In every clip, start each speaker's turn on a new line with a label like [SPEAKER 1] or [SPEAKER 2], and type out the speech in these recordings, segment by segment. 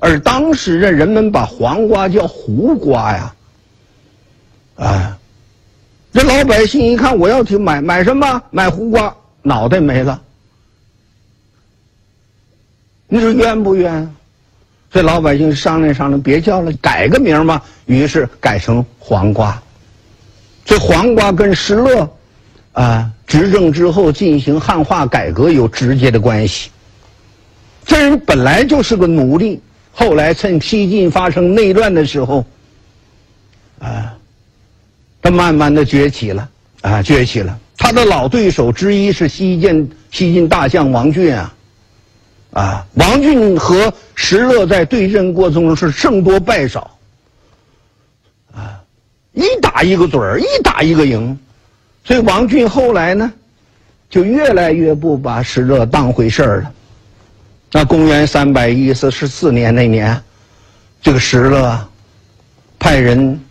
[SPEAKER 1] 而当时的人们把黄瓜叫胡瓜呀，这老百姓一看，我要去买什么？买胡瓜，脑袋没了。你说冤不冤？这老百姓商量商量，别叫了，改个名吧。于是改成黄瓜。这黄瓜跟石勒执政之后进行汉化改革有直接的关系。这人本来就是个奴隶，后来趁西晋发生内乱的时候，他慢慢的崛起了。他的老对手之一是西晋大将王俊王俊和石勒在对阵过程中是胜多败少，一打一个准儿，一打一个赢，所以王俊后来呢，就越来越不把石勒当回事儿了。那公元314年那年，这个石勒派人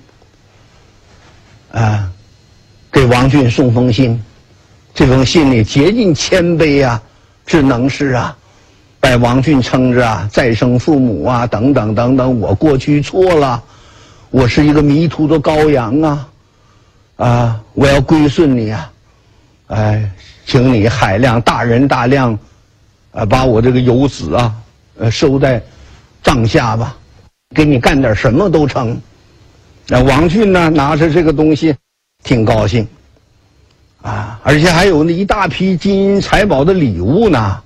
[SPEAKER 1] 给王俊送封信，这封信里竭尽谦卑之能事把王俊称着再生父母等等等等，我过去错了，我是一个迷途的羔羊我要归顺你请你海量大人大量把我这个游子收在帐下吧，给你干点什么都成。王俊呢拿着这个东西挺高兴而且还有一大批金银财宝的礼物呢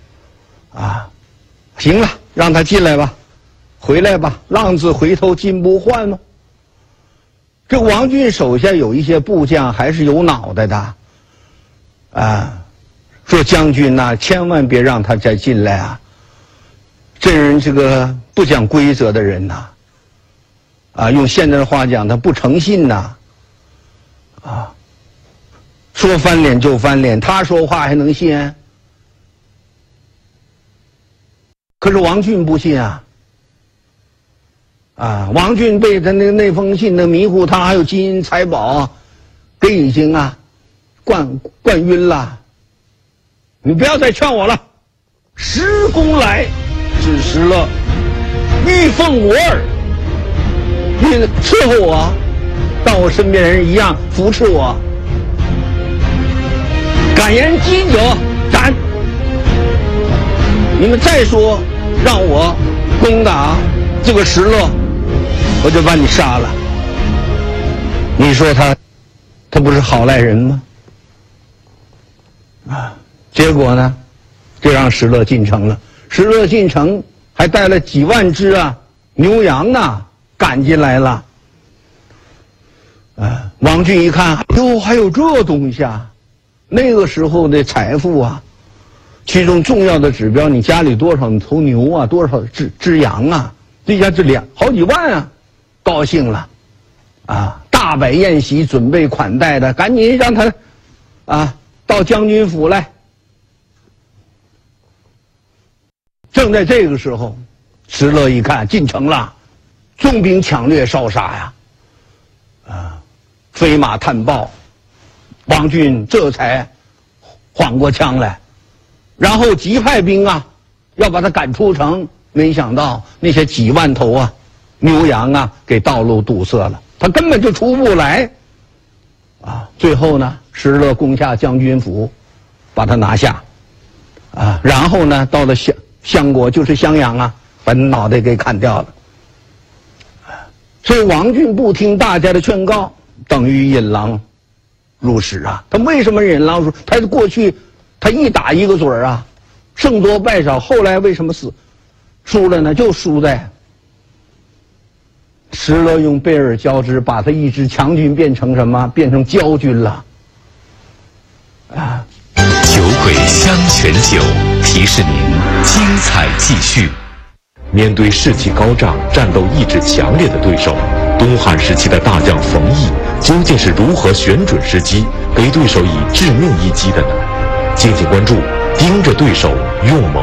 [SPEAKER 1] 行了，让他进来吧，回来吧，浪子回头金不换吗？这王俊手下有一些部将还是有脑袋的说将军千万别让他再进来这人这个不讲规则的人用现在的话讲，他不诚信说翻脸就翻脸，他说话还能信？可是王俊不信王俊被他那封信的迷糊汤还有金银财宝给已经灌晕了。你不要再劝我了，时公来，指石勒，欲奉我耳，你伺候我，当我身边人一样扶持我。敢言激者斩！你们再说让我攻打这个石勒，我就把你杀了。你说他不是好赖人吗？结果呢，就让石勒进城了。石勒进城还带了几万只牛羊呢，赶进来了。王俊一看，哟，还有这东西那个时候的财富其中重要的指标，你家里多少头牛多少只羊这下这好几万高兴了大摆宴席，准备款待的，赶紧让他到将军府来。正在这个时候，石勒一看进城了，重兵抢掠烧杀飞马探报，王俊这才缓过枪来，然后急派兵要把他赶出城。没想到那些几万头牛羊给道路堵塞了，他根本就出不来最后呢，石勒攻下将军府，把他拿下然后呢，到了襄国，就是襄阳把脑袋给砍掉了。所以王俊不听大家的劝告，等于引狼入室他为什么引狼入室？他过去他一打一个准儿胜多败少，后来为什么输了呢？就输在石勒用贝尔交织把他一支强军变成什么？变成骄军了
[SPEAKER 2] 酒鬼香泉酒提示您精彩继续。
[SPEAKER 3] 面对士气高涨、战斗意志强烈的对手，东汉时期的大将冯异究竟是如何选准时机，给对手以致命一击的呢？敬请关注，盯着对手用谋。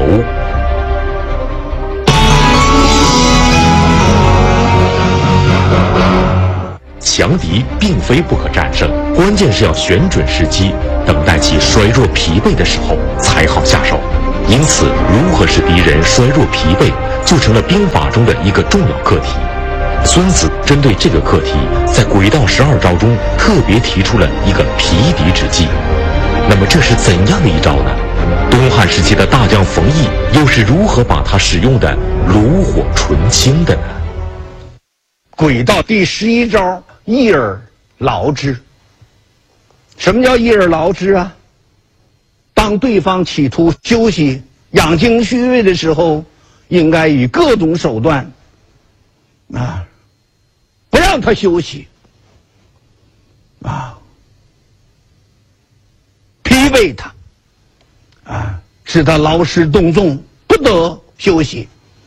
[SPEAKER 3] 强敌并非不可战胜，关键是要选准时机，等待其衰弱疲惫的时候才好下手。 因此，如何使敌人衰弱疲惫，就成了兵法中的一个重要课题。孙子针对这个课题，在诡道12招中特别提出了一个疲敌之计。那么这是怎样的一招呢？东汉时期的大将冯异又是如何把它使用的炉火纯青的呢？
[SPEAKER 1] 诡道第11招，一而劳之。什么叫一而劳之啊？当对方企图休息、养精蓄锐的时候，应该以各种手段不让他休息疲惫他使他劳师动众，不得休息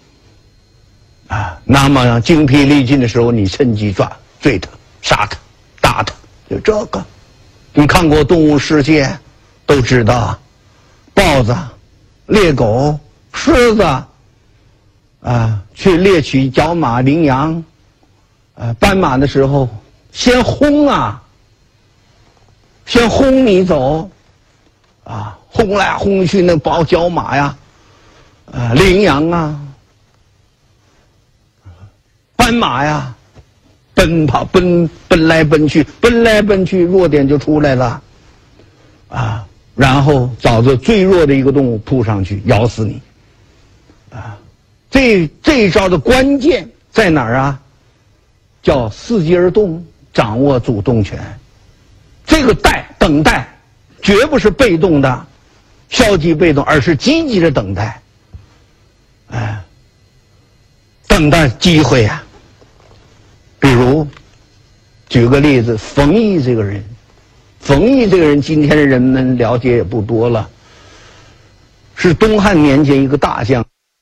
[SPEAKER 1] 那么精疲力尽的时候，你趁机追他、杀他、打他，就这个。你看过《动物世界》都知道，豹子、猎狗、狮子去猎取角马、羚羊斑马的时候，先轰你走轰来轰去，那角马呀羚羊斑马呀奔来奔去，弱点就出来了然后找着最弱的一个动物扑上去咬死你这一招的关键在哪儿叫伺机而动，掌握主动权。这个等待绝不是被动的消极被动，而是积极的等待等待机会比如举个例子，冯异这个人今天的人们了解也不多了，是东汉年间一个大将。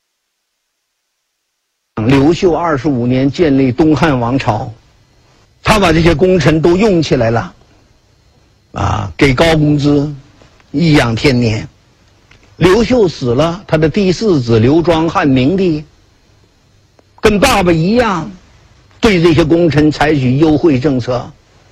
[SPEAKER 1] 刘秀25年建立东汉王朝，他把这些功臣都用起来了给高工资，颐养天年。刘秀死了，他的第4子刘庄汉明帝跟爸爸一样，对这些功臣采取优惠政策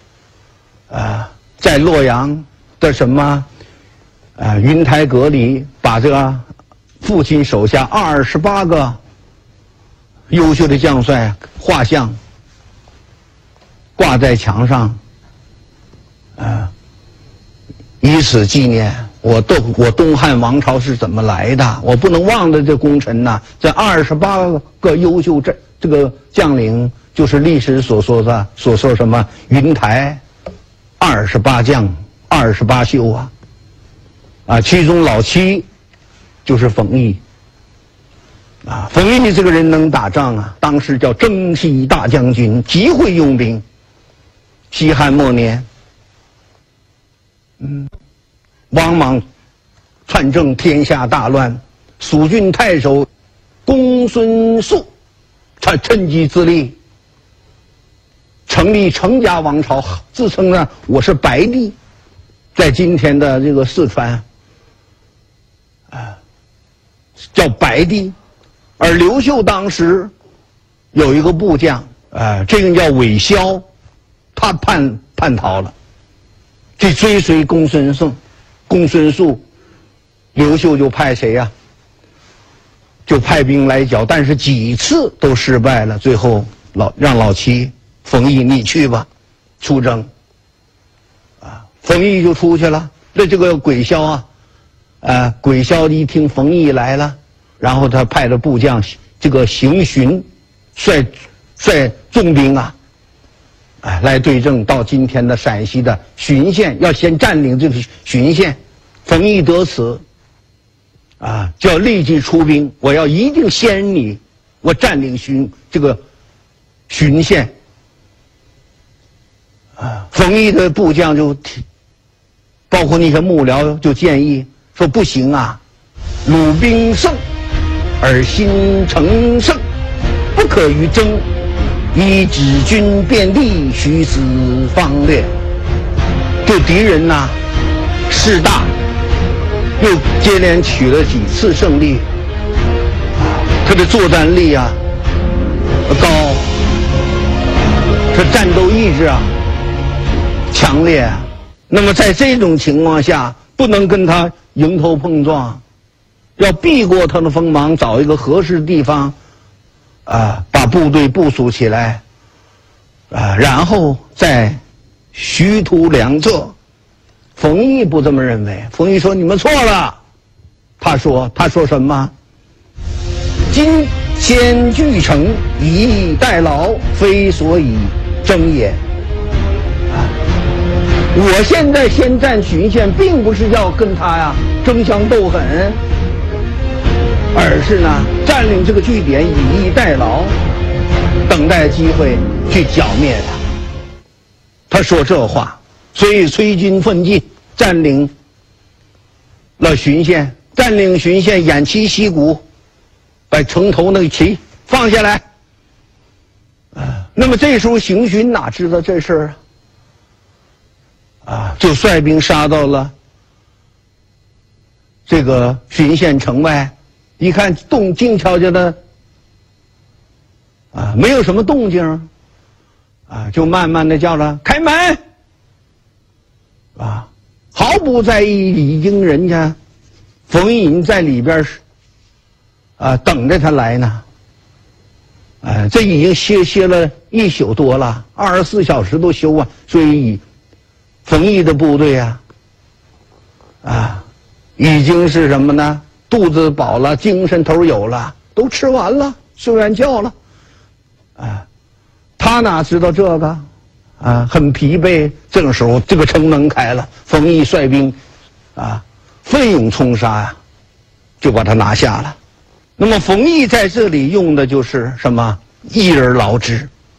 [SPEAKER 1] 在洛阳的云台阁里，把这个父亲手下28个优秀的将帅画像挂在墙上以此纪念我东汉王朝是怎么来的。我不能忘了这功臣这28个优秀这个将领，就是历史所说什么云台28将28秀其中老七就是冯异冯异这个人能打仗当时叫征西大将军，极会用兵。西汉末年王莽篡政，天下大乱，蜀郡太守公孙述他趁机自立，成立成家王朝，自称我是白帝，在今天的这个四川叫白帝。而刘秀当时有一个部将这个叫韦骁，他叛逃了，去追随公孙述，刘秀就派谁就派兵来剿，但是几次都失败了，最后让老七冯异你去吧，出征冯异就出去了。那这个鬼骁鬼骁一听冯异来了，然后他派了部将这个邢循率重兵来对阵，到今天的陕西的旬县，要先占领这个旬县。冯异得此就要立即出兵，我要一定先你，我占领这个旬县冯异的部将就包括那些幕僚就建议说不行鲁兵胜而心诚胜，不可与争，以止军遍地，须死方略。对敌人势大，又接连取了几次胜利他的作战力高，这战斗意志强烈那么在这种情况下，不能跟他迎头碰撞要避过他的锋芒，找一个合适的地方，把部队部署起来，然后再徐图良策。冯异不这么认为，冯异说：“你们错了。”他说什么？今先据城，以待劳，非所以争也。我现在先占浔县，并不是要跟他呀争相斗狠，而是呢占领这个据点，以逸待劳，等待机会去剿灭他。他说这话，所以催军奋进，占领了浔县，偃旗息鼓，把城头那个旗放下来。那么这时候邢勋哪知道这事儿啊？就率兵杀到了这个浔县城外，一看静悄悄的，没有什么动静，就慢慢的叫着开门，毫不在意已经人家冯异在里边等着他来呢。这已经歇了1宿多了，24小时都休完，所以冯异的部队已经是什么呢？肚子饱了，精神头有了，都吃完了，睡完觉了。他哪知道这个？很疲惫。这个时候，这个城门开了，冯异率兵奋勇冲杀呀，就把他拿下了。那么冯异在这里用的就是什么？一人劳之。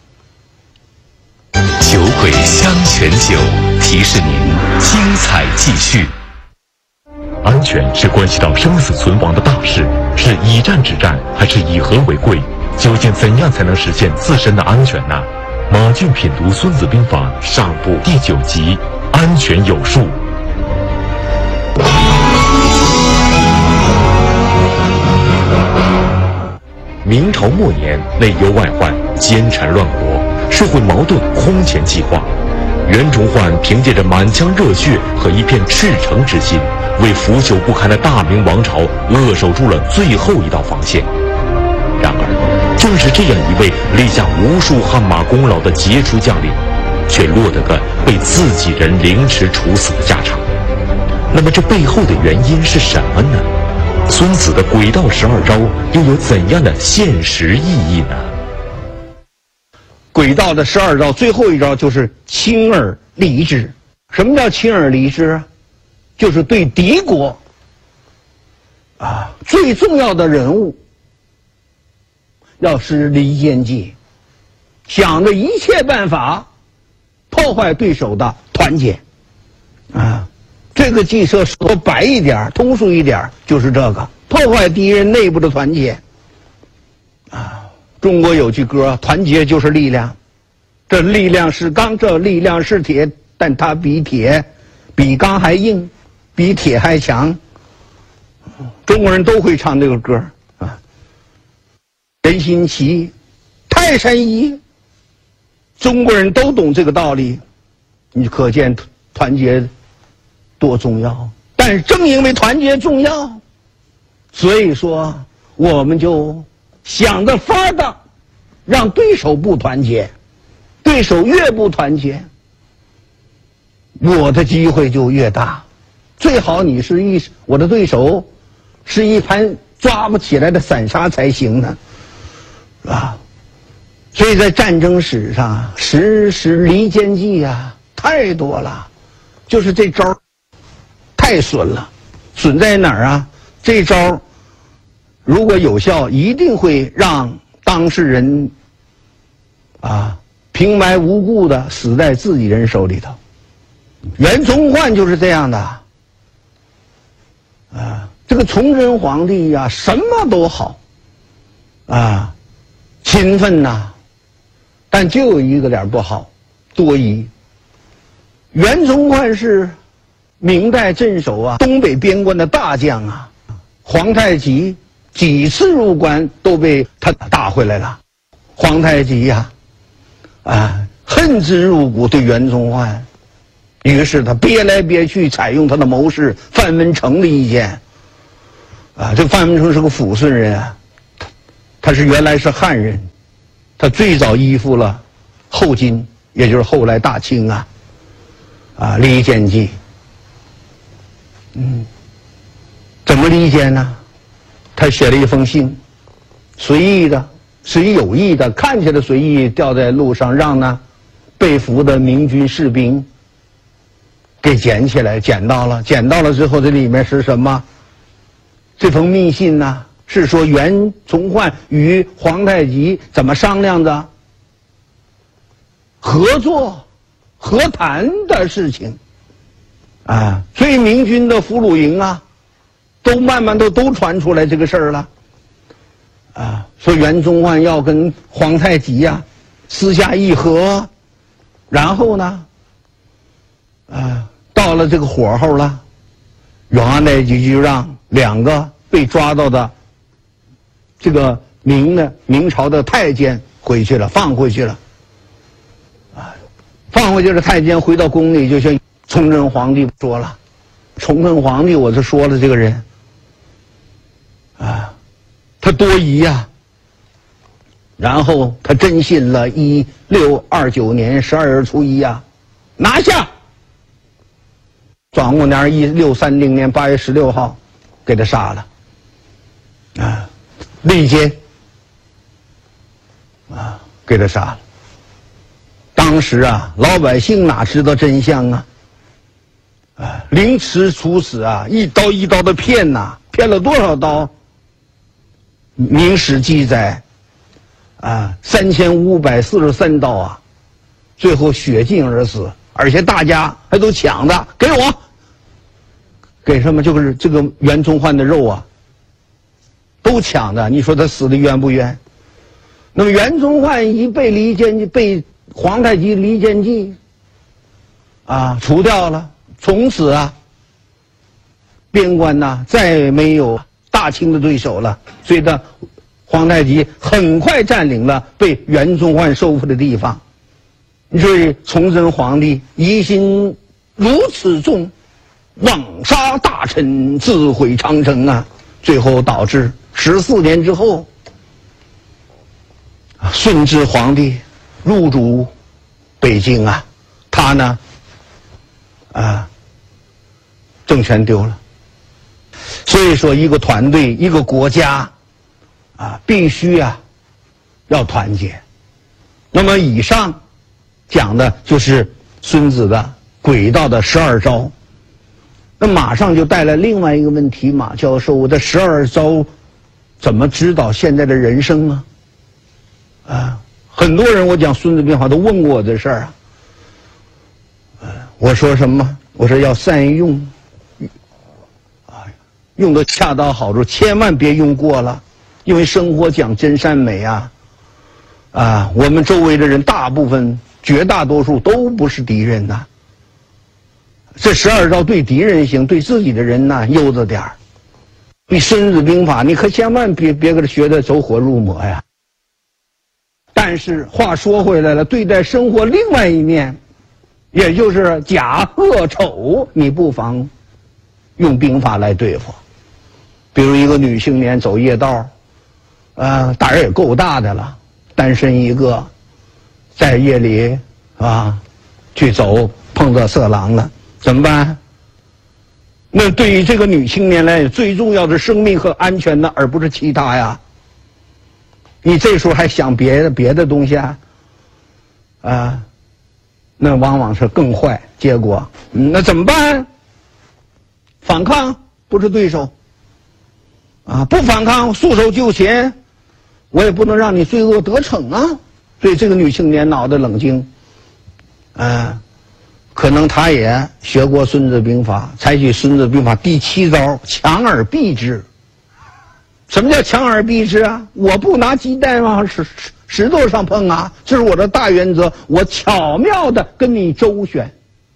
[SPEAKER 2] 酒鬼香泉酒提示您精彩继续。
[SPEAKER 3] 安全是关系到生死存亡的大事，是以战止战，还是以和为贵？究竟怎样才能实现自身的安全呢？马俊品读《孙子兵法》上部第9集，安全有术。明朝末年，内忧外患，奸臣乱国，社会矛盾空前激化。袁崇焕凭借着满腔热血和一片赤诚之心，为腐朽不堪的大明王朝扼守住了最后一道防线。然而，正是这样一位立下无数汗马功劳的杰出将领，却落得个被自己人凌迟处死的下场。那么这背后的原因是什么呢？孙子的诡道12招又有怎样的现实意义呢？
[SPEAKER 1] 诡道的12招，最后一招就是轻而离之。什么叫轻而离之？就是对敌国最重要的人物要施离间计，想着一切办法破坏对手的团结。这个计策说白一点，通俗一点，就是这个破坏敌人内部的团结。中国有句歌，团结就是力量，这力量是钢，这力量是铁，但它比钢还硬，比铁还强。中国人都会唱这个歌任心齐、泰山一，中国人都懂这个道理，你可见团结多重要。但是正因为团结重要，所以说我们就想着法的让对手不团结，对手越不团结，我的机会就越大。最好你是我的对手是一盘抓不起来的散沙才行呢，是吧？所以在战争史上，实施离间计太多了，就是这招太损了。损在哪儿啊？这招如果有效，一定会让当事人平白无故的死在自己人手里头。袁崇焕就是这样的这个崇祯皇帝什么都好勤奋但就有一个点不好，多疑。袁崇焕是明代镇守东北边关的大将皇太极几次入关都被他打回来了。皇太极恨之入骨，对袁崇焕，于是他憋来憋去，采用他的谋士范文成的意见这个范文成是个抚顺人啊，他原来是汉人，他最早依附了后金，也就是后来大清离间计。怎么理解呢？他写了一封信，随意的，是有意的，看起来随意，掉在路上，让被俘的明军士兵给捡起来，捡到了之后，这里面是什么？这封密信是说袁崇焕与皇太极怎么商量的？合作、和谈的事情所以明军的俘虏营都慢慢都传出来这个事儿了说袁崇焕要跟皇太极私下议和，然后呢到了这个火候了，皇太极就让2个被抓到的这个明朝的太监回去了，放回去了放回去了。太监回到宫里，就像崇祯皇帝说了，崇祯皇帝我就说了，这个人他多疑然后他真信了1629年12月初1拿下。转过年1630年8月16号给他杀了立奸给他杀了。当时老百姓哪知道真相凌迟处死一刀一刀的骗骗了多少刀？明史记载3543刀最后血尽而死，而且大家还都抢着给我，给什么？就是这个袁崇焕的肉都抢着。你说他死的冤不冤？那么袁崇焕一被皇太极离间计除掉了，从此边关再没有大清的对手了。所以皇太极很快占领了被袁崇焕收复的地方。所以崇祯皇帝疑心如此重，枉杀大臣，自毁长城最后导致14年之后顺治皇帝入主北京他呢政权丢了。所以说一个团队一个国家必须要团结。那么以上讲的就是孙子的诡道的12招。那马上就带来另外一个问题，马教授，我的12招怎么指导现在的人生很多人我讲孙子兵法都问过我这事儿我说什么？我说要善用用得恰到好处，千万别用过了，因为生活讲真善美我们周围的人大部分绝大多数都不是敌人这12招对敌人行，对自己的人悠着点儿。你孙子兵法你可千万别给他学得走火入魔呀。但是话说回来了，对待生活另外一面，也就是假恶丑，你不妨用兵法来对付。比如一个女青年走夜道胆儿也够大的了，单身一个，在夜里去走，碰到色狼了，怎么办？那对于这个女青年来，最重要的生命和安全而不是其他你这时候还想别的东西那往往是更坏结果。那怎么办？反抗不是对手不反抗束手就擒，我也不能让你罪恶得逞所以这个女青年脑袋冷静可能她也学过孙子兵法，采取孙子兵法第7招强而避之。什么叫强而避之我不拿鸡蛋往石头上碰这是我的大原则，我巧妙的跟你周旋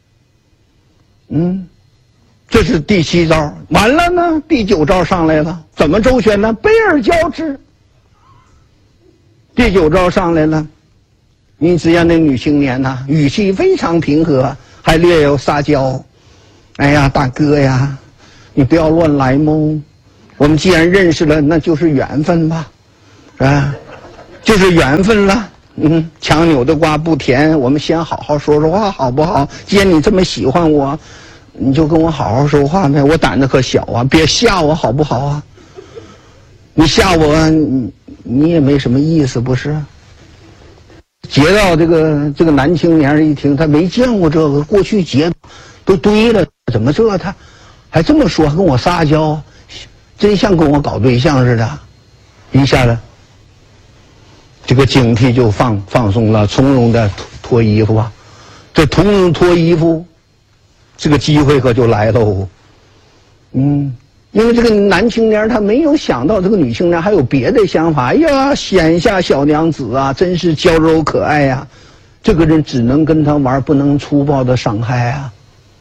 [SPEAKER 1] 这是第7招。完了呢，第9招上来了，怎么周旋呢？卑而交之。第9招上来了，你只见那女青年语气非常平和，还略有撒娇。哎呀，大哥呀，你不要乱来我们既然认识了，那就是缘分吧，啊，就是缘分了。强扭的瓜不甜，我们先好好说说话，好不好？既然你这么喜欢我，你就跟我好好说话呗。我胆子可小啊，别吓我，好不好啊？你吓我，你也没什么意思，不是？劫到这个男青年一听，他没见过这个，过去劫都堆了，怎么这他还这么说，还跟我撒娇，真像跟我搞对象似的。一下子，这个警惕就放松了，从容的脱衣服啊。这从容脱衣服，这个机会可就来喽。因为这个男青年他没有想到这个女青年还有别的想法。哎呀，显下小娘子啊，真是娇柔可爱呀！这个人只能跟他玩，不能粗暴的伤害啊。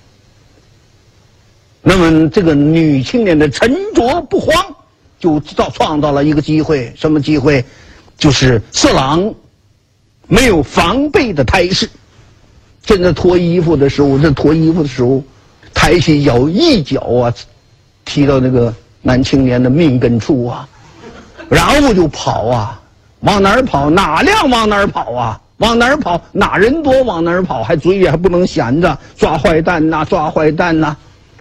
[SPEAKER 1] 那么这个女青年的沉着不慌，就创造了一个机会。什么机会？就是色狼没有防备的态势。正在脱衣服的时候，抬起脚一脚啊，踢到那个男青年的命根处啊，然后就跑啊，往哪儿跑？哪辆往哪儿跑啊？往哪儿跑？哪人多往哪儿跑？还嘴里还不能闲着，抓坏蛋呐，抓坏蛋呐。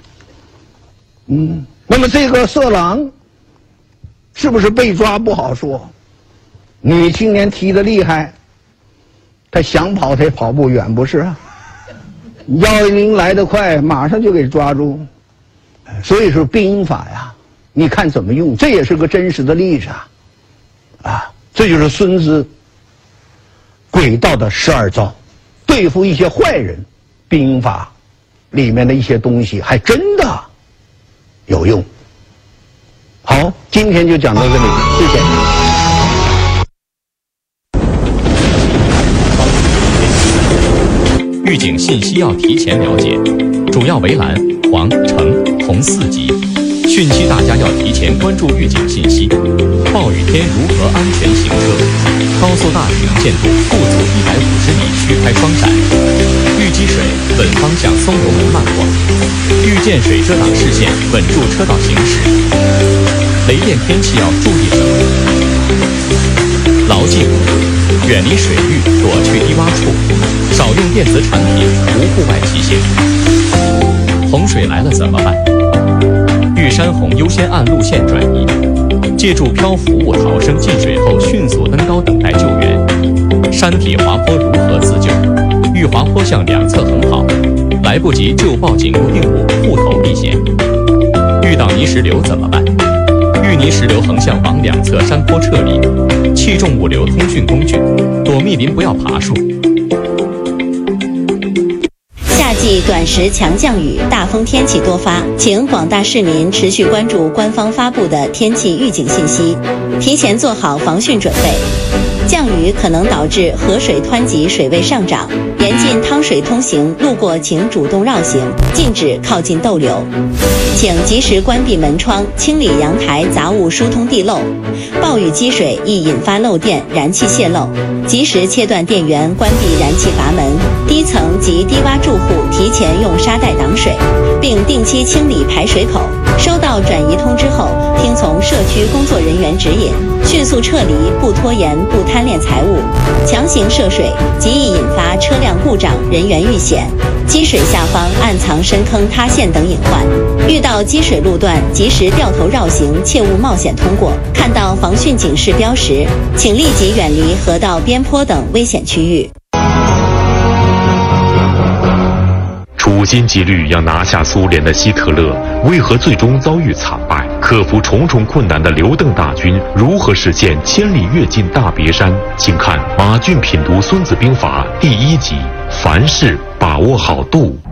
[SPEAKER 1] 那么这个色狼是不是被抓不好说。女青年踢得厉害，他想跑他也跑不远，不是啊？110来得快，马上就给抓住。所以说兵法呀，你看怎么用，这也是个真实的例子啊！这就是孙子诡道的12招，对付一些坏人，兵法里面的一些东西还真的有用。好，今天就讲到这里，谢谢。
[SPEAKER 2] 预警信息要提前了解，主要为蓝、黄、橙、红4级。汛期大家要提前关注预警信息。暴雨天如何安全行车？高速大雨能见度不足150米须开双闪。遇积水稳方向松油门慢过。遇见水遮挡视线稳住车道行驶。雷电天气要注意什么？牢记5：远离水域，躲去低洼处，少用电子产品，无户外骑行。洪水来了怎么办？遇山洪优先按路线转移，借助漂浮物逃生进水后迅速登高等待救援。山体滑坡如何自救？遇滑坡向两侧横跑，来不及就报警固定物，护头避险。遇到泥石流怎么办？遇泥石流横向往两侧山坡撤离，弃重物流通讯工具，躲密林不要爬树。
[SPEAKER 4] 夏季短时强降雨、大风天气多发，请广大市民持续关注官方发布的天气预警信息，提前做好防汛准备。降雨可能导致河水湍急，水位上涨，严禁趟水通行，路过请主动绕行，禁止靠近逗留。请及时关闭门窗，清理阳台杂物疏通地漏。暴雨积水易引发漏电、燃气泄漏，及时切断电源，关闭燃气阀门。低层及低洼住户提前用沙袋挡水，并定期清理排水口。收到转移通知后，听从社区工作人员指引，迅速撤离，不拖延，不贪恋财物。强行涉水极易引发车辆故障、人员遇险、积水下方暗藏深坑塌陷等隐患。遇到积水路段，及时掉头绕行，切勿冒险通过。看到防汛警示标识，请立即远离河道边坡等危险区域。
[SPEAKER 3] 处心积虑要拿下苏联的希特勒，为何最终遭遇惨败？克服重重困难的刘邓大军如何实现千里跃进大别山？请看马俊品读《孙子兵法》第1集，凡事把握好度。